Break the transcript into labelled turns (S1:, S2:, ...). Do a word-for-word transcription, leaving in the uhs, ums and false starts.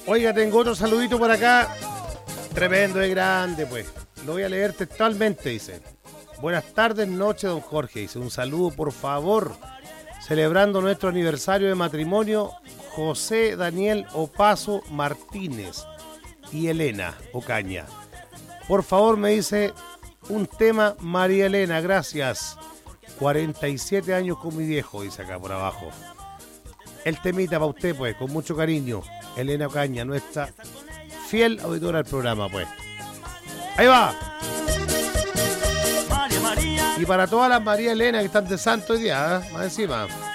S1: Oiga, tengo otro saludito por acá. Tremendo y grande, pues. Lo voy a leer textualmente, dice. Buenas tardes, noche, don Jorge. Dice, un saludo, por favor. Celebrando nuestro aniversario de matrimonio, José Daniel Opaso Martínez y Elena Ocaña. Por favor, me dice, un tema, María Elena, gracias. cuarenta y siete años con mi viejo, dice acá por abajo. El temita para usted, pues, con mucho cariño. Elena Ocaña, nuestra fiel auditora del programa, pues. Ahí va. Y para todas las María Elena que están de santo hoy día, ¿eh? Más encima.